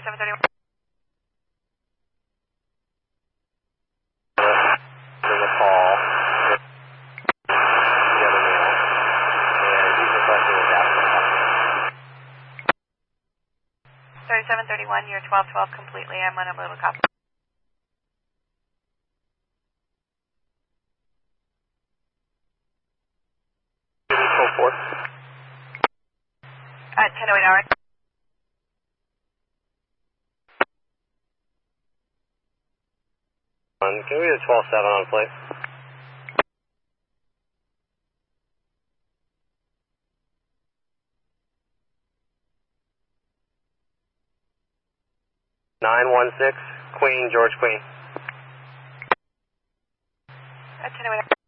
3731. There's a call. The other male. And he's requesting a DAP. 3731, you're 1212 completely. I'm unable to copy. Code 4. At 1008 hour. Can we get a 12-7 on plate? (916) Queen, George Queen. At 1008.